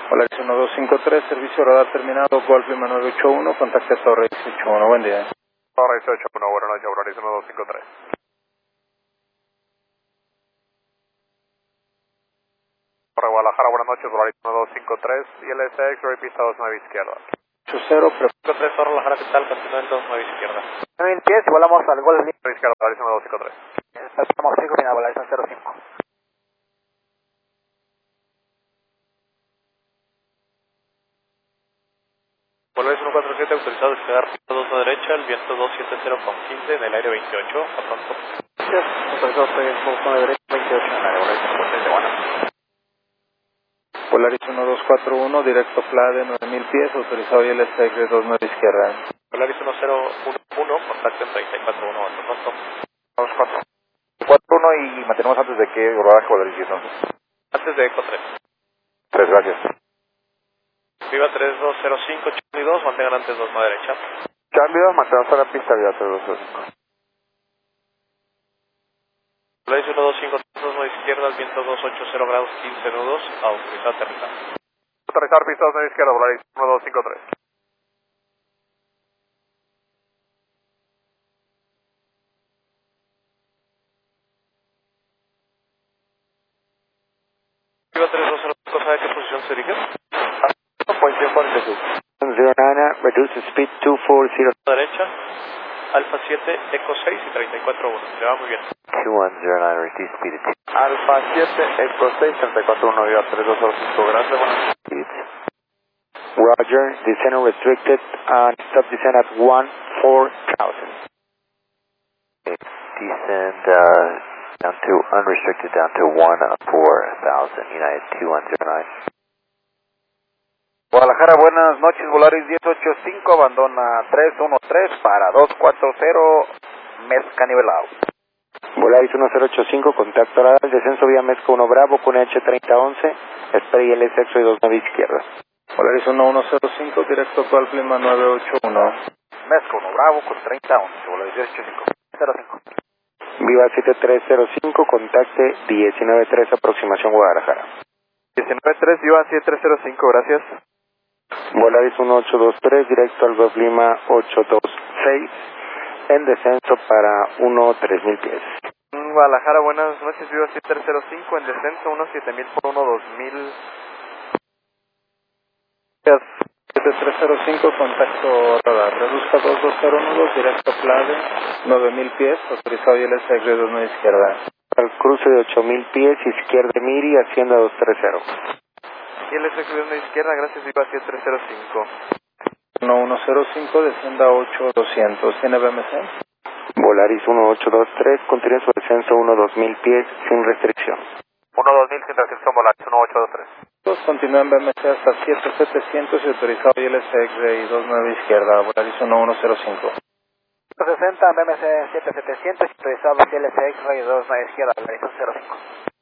Polaris 1253, servicio radar terminado, Golf Lima 981, contacte a Torre 181, buen día. Torre 181, buenas noches, Polaris 1253. Torre Guadalajara, buenas noches, Polaris 1253, y el X-Ray pista 29 izquierda. 80, 3 Torre Guadalajara, ¿qué tal? Continúa en 29 izquierda. 9.000 pies y volamos al Golf Lima. Izquierda, Polaris 1253. Estamos 5 final, Polaris 05. Polaris 147, autorizado a despegar pista 2 a derecha, el viento 270 con 15, en el aire 28, a pronto. Gracias, autorizado a de derecha, 28 en el área, Polaris 147, bueno. Polaris 1241, directo FLADE 9000 pies, autorizado y LSX 29 izquierda. Polaris 1011, contacto en 34-1, a pronto. 24. 4-1 y mantenemos antes de que rodaje Polaris 10, ¿no? Antes de ECO 3. 3, gracias. Viva 3205, Charlie 2, mantengan antes 2 a derecha. Charlie 2, mantenemos a la pista, Viva 3205. Polaris 125, 2 a izquierda, viento 280 grados, 15 nudos, autorizado a aterrizar. Aterrizar, pista 2 a izquierda, Polaris 1253. Viva 3205, ¿sabe qué posición se dirige? Posición 46. 09, reduce speed 240. Derecha, Alfa 7, Eco 6 y 34-1. Le va muy bien. 2109, reduce speed. Alfa 7, Eco 6, 34-1, Viva 3205, gracias, buenas. Roger, descent restricted, and stop descent at 14,000. Descend down to unrestricted, down to 14,000, United 2109. Guadalajara, buenas noches, Volaris 1085, abandona 313 para 240, mezca nivelado. Volaris 1085, contacto radar, descenso vía Mezco 1 Bravo con H3011, espera y LSX y 29 izquierda. Polaris 1105, directo Golf Lima 981. Mezco 1 Bravo con 3011, Volaris 1085. 05. Viva 7305, contacte 193, aproximación Guadalajara. 193, Viva 7305, gracias. Volaris 1823, directo al Golf Lima 826, en descenso para 3000 pies. Guadalajara, buenas noches, Viva 7305, en descenso 17000 por 2000. 7305, contacto radar, reduzca 2201, directo FLADE 9000 pies, autorizado y LSX 29 izquierda. Al cruce de 8000 pies, izquierda Miri, hacienda 230. Y el SX de izquierda, gracias, Viva 7305. 1105, descienda 8200, ¿tiene BMC? Volaris 1823, continúa su descenso 2000 pies, sin restricción. 2000 sin restricción, Volaris 1823. Continúa en BMC hasta 7700 y autorizado y LSX y 29 izquierda, Volaris 1105. 60, BMC 7700, autorizado y LSX y 29 izquierda, Volaris 05.